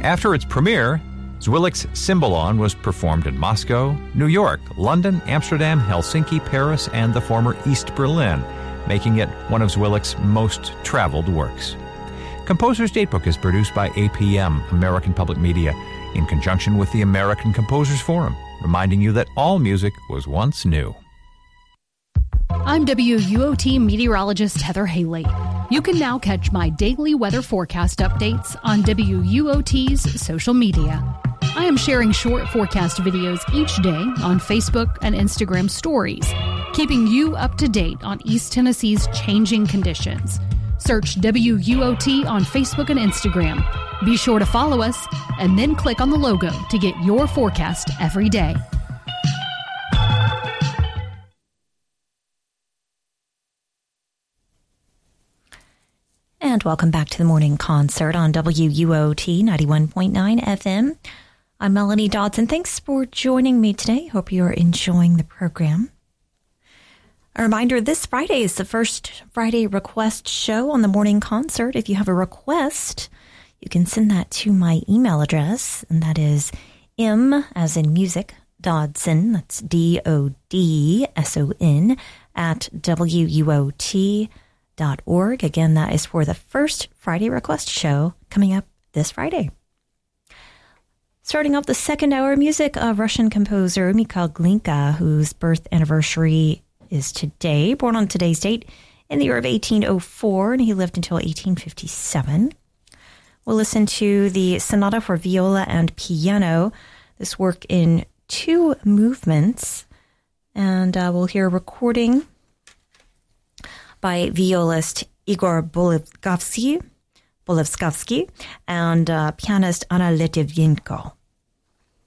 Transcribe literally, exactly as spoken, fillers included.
After its premiere, Zwilic's Cymbalon was performed in Moscow, New York, London, Amsterdam, Helsinki, Paris, and the former East Berlin, making it one of Zwilic's most traveled works. Composer's Datebook is produced by A P M, American Public Media, in conjunction with the American Composers Forum, reminding you that all music was once new. I'm W U O T meteorologist Heather Haley. You can now catch my daily weather forecast updates on W U O T's social media. I am sharing short forecast videos each day on Facebook and Instagram stories, keeping you up to date on East Tennessee's changing conditions. Search W U O T on Facebook and Instagram. Be sure to follow us and then click on the logo to get your forecast every day. And welcome back to the morning concert on W U O T ninety-one point nine F M. I'm Melanie Dodson. Thanks for joining me today. Hope you're enjoying the program. A reminder, this Friday is the first Friday request show on the morning concert. If you have a request, you can send that to my email address, and that is M as in music, Dodson, that's D O D S O N, at W U O T dot org. Again, that is for the first Friday request show coming up this Friday. Starting off the second hour, music of Russian composer Mikhail Glinka, whose birth anniversary is today, born on today's date in the year of eighteen oh four, and he lived until eighteen fifty-seven. We'll listen to the Sonata for Viola and Piano, this work in two movements, and uh, we'll hear a recording by violist Igor Bolevsky, Bolevsky and uh, pianist Anna Litvinenko.